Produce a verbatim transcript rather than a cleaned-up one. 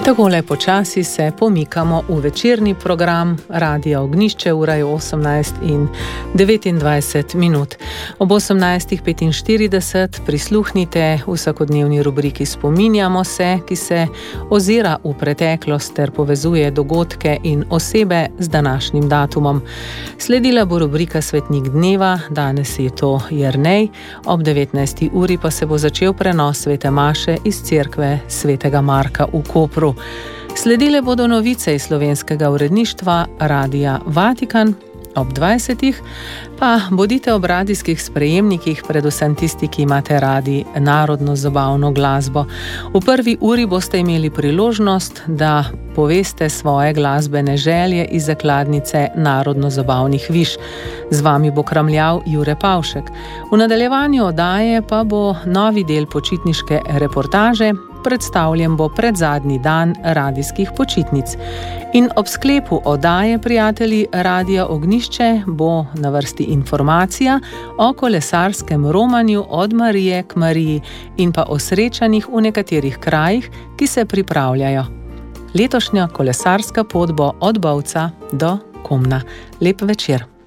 Takole počasi se pomikamo v večerni program Radia Ognjišče, ura je osemnajst in devetindvajset minut. Ob osemnajst petinštirideset prisluhnite vsakodnevni rubriki Spominjamo se, ki se ozira v preteklost ter povezuje dogodke in osebe z današnjim datumom. Sledila bo rubrika Svetnik dneva, danes je to Jernej, ob devetnajsti uri pa se bo začel prenos svete maše iz cerkve svetega Marka v Kopru. Sledile bodo novice iz slovenskega uredništva Radia Vatikan, ob dvajsetih pa bodite ob radijskih sprejemnikih, predvsem tisti, ki imate radi narodno zabavno glasbo. V prvi uri boste imeli priložnost, da poveste svoje glasbene želje iz zakladnice narodno zabavnih viš. Z vami bo kramljal Jure Pavšek. V nadaljevanju oddaje pa bo novi del počitniške reportaže, predstavljen bo predzadnji dan radijskih počitnic. In ob sklepu oddaje, prijatelji Radia Ognjišče, bo na vrsti informacija o kolesarskem romanju od Marije k Mariji in pa o srečanjih v nekaterih krajih, ki se pripravljajo. Letošnja kolesarska pot bo od Bovca do Komna. Lep večer.